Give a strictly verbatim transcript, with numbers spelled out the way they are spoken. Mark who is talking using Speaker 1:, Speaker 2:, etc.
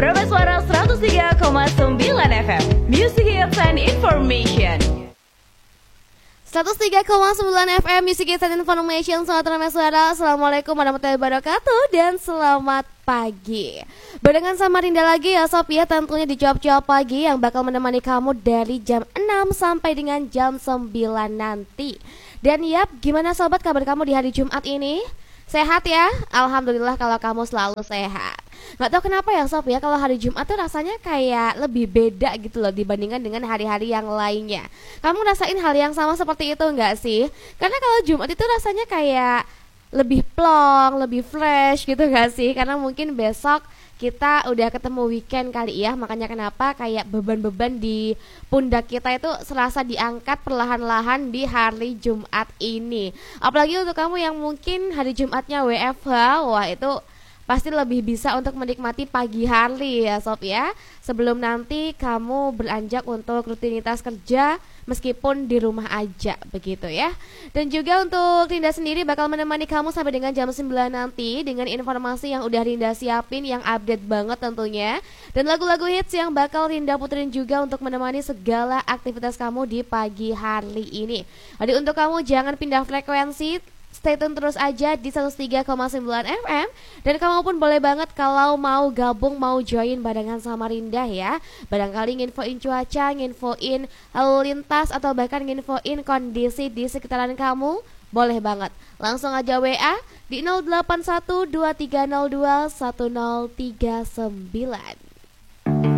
Speaker 1: Prabas Suara seratus tiga koma sembilan F M, Music Hits and Information.
Speaker 2: seratus tiga koma sembilan F M Music Hits and Information. Selamat malam suara. Assalamualaikum warahmatullahi wabarakatuh dan selamat pagi. Barengan sama Rinda lagi ya Sob ya, tentunya di jawab-jawab pagi yang bakal menemani kamu dari jam enam sampai dengan jam sembilan nanti. Dan yap, gimana sobat kabar kamu di hari Jumat ini? Sehat ya? Alhamdulillah kalau kamu selalu sehat. Gak tau kenapa ya Sob ya, kalau hari Jumat tuh rasanya kayak lebih beda gitu loh dibandingkan dengan hari-hari yang lainnya. Kamu rasain hal yang sama seperti itu gak sih? Karena kalau Jumat itu rasanya kayak lebih plong, lebih fresh gitu gak sih? Karena mungkin besok kita udah ketemu weekend kali ya. Makanya kenapa kayak beban-beban di pundak kita itu serasa diangkat perlahan-lahan di hari Jumat ini. Apalagi untuk kamu yang mungkin hari Jumatnya W F H, wah itu pasti lebih bisa untuk menikmati pagi hari ya Sob ya, sebelum nanti kamu beranjak untuk rutinitas kerja meskipun di rumah aja begitu ya. Dan juga untuk Rinda sendiri bakal menemani kamu sampai dengan jam sembilan nanti dengan informasi yang udah Rinda siapin yang update banget tentunya, dan lagu-lagu hits yang bakal Rinda puterin juga untuk menemani segala aktivitas kamu di pagi hari ini. Jadi untuk kamu jangan pindah frekuensi, stay tune terus aja di seratus tiga koma sembilan F M. Dan kamu pun boleh banget kalau mau gabung, mau join barengan sama Rinda ya. Barangkali nginfoin cuaca, nginfoin lalu lintas, atau bahkan nginfoin kondisi di sekitaran kamu, boleh banget. Langsung aja W A di nol delapan satu dua tiga nol dua satu nol tiga sembilan.